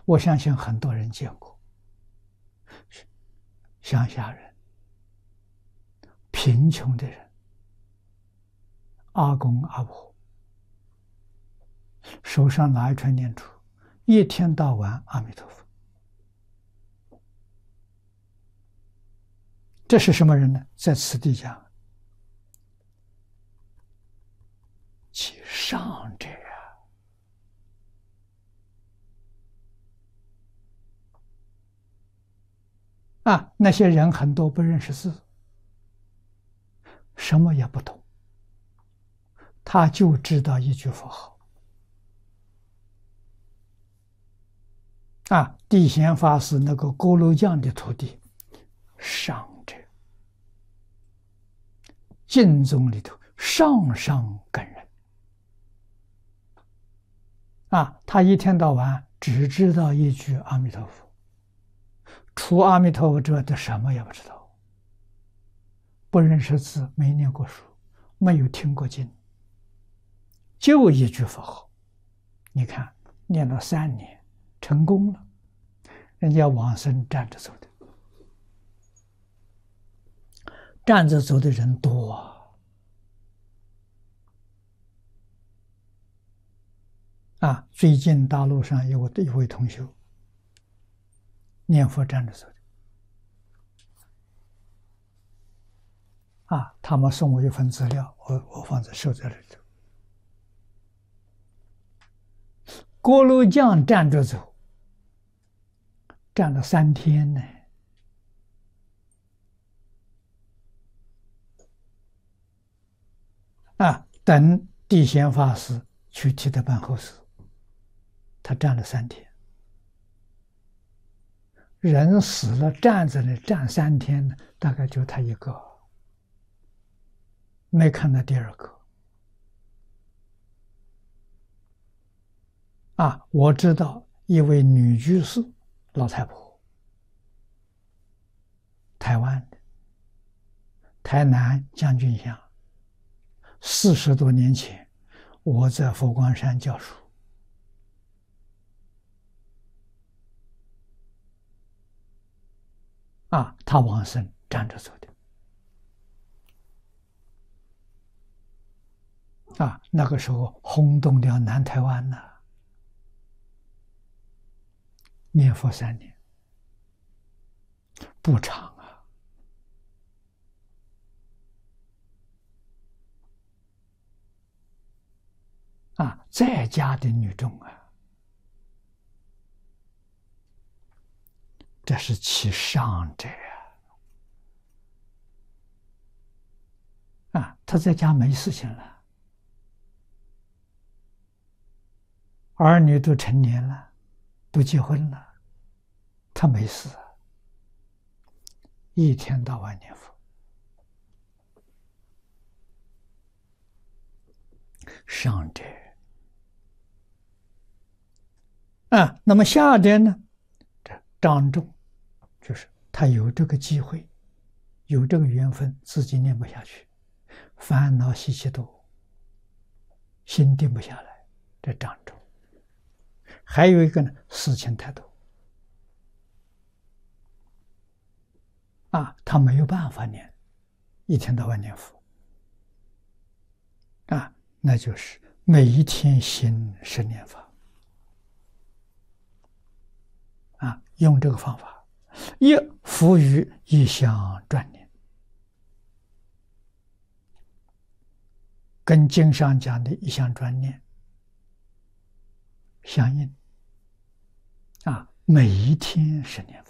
我相信很多人见过，乡下人、贫穷的人、阿公阿婆，手上拿一串念珠，一天到晚阿弥陀佛。这是什么人呢？在此地讲，其上者啊，那些人很多不认识字，什么也不懂，他就知道一句佛号。啊，地贤法师那个锅炉匠的徒弟，上者，经宗里头上上根人。啊，他一天到晚只知道一句阿弥陀佛，除阿弥陀佛之外的什么也不知道，不认识字，没念过书，没有听过经，就一句佛号。你看，念了3年，成功了，人家往生站着走的，站着走的人多啊。啊，最近大陆上有一位同修念佛站着走的，啊，他们送我一份资料，我放在收在里头。锅炉匠站着走，站了3天呢。啊，等地贤法师去替他办后事，他站了3天。人死了，站着呢，站3天呢，大概就他一个，没看到第二个。啊，我知道一位女居士，老太婆，台湾的，台南将军乡。40多年前，我在佛光山教书，啊，他往生站着走的，啊，那个时候轰动了南台湾呢。念佛3年，不长啊。啊，在家的女众啊，这是其上者啊。啊，他在家没事情了，儿女都成年了，都结婚了，他没事啊，一天到晚念佛。上者啊，那么下者呢？这障重，就是他有这个机会，有这个缘分，自己念不下去，烦恼习气多，心定不下来，这障重。还有一个呢，事情太多，啊，他没有办法念，一天到晚念佛，啊，那就是每一天心是念法。啊，用这个方法，一伏于一向专念，跟经上讲的一向专念相应。啊，每一天是念